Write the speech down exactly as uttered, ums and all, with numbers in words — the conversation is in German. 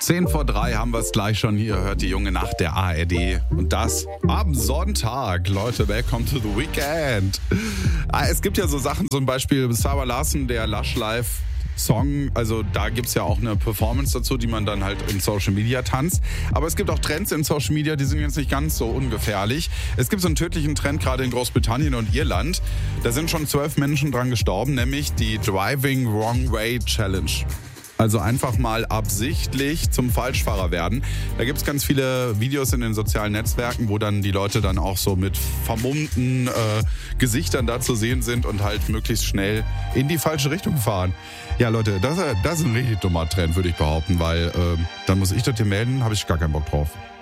Zehn vor drei haben wir es gleich schon hier, hört die junge Nacht der A R D. Und das am Sonntag. Leute, welcome to the weekend. Es gibt ja so Sachen, zum Beispiel Sarah Larsen, der Lush Live Song, also da gibt es ja auch eine Performance dazu, die man dann halt in Social Media tanzt. Aber es gibt auch Trends in Social Media, die sind jetzt nicht ganz so ungefährlich. Es gibt so einen tödlichen Trend gerade in Großbritannien und Irland. Da sind schon zwölf Menschen dran gestorben, nämlich die Driving Wrong Way Challenge. Also einfach mal absichtlich zum Falschfahrer werden. Da gibt es ganz viele Videos in den sozialen Netzwerken, wo dann die Leute dann auch so mit vermummten äh, Gesichtern da zu sehen sind und halt möglichst schnell in die falsche Richtung fahren. Ja Leute, das, das ist ein richtig dummer Trend, würde ich behaupten, weil äh, dann muss ich das hier melden, habe ich gar keinen Bock drauf.